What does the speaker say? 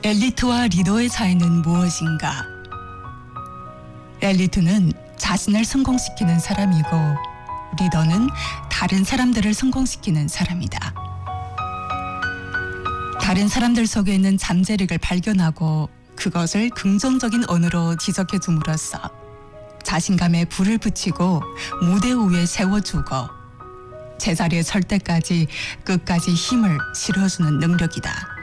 엘리트와 리더의 차이는 무엇인가? 엘리트는 자신을 성공시키는 사람이고 리더는 다른 사람들을 성공시키는 사람이다. 다른 사람들 속에 있는 잠재력을 발견하고 그것을 긍정적인 언어로 지적해 줌으로써 자신감에 불을 붙이고 무대 위에 세워주고 제자리에 설 때까지 끝까지 힘을 실어주는 능력이다.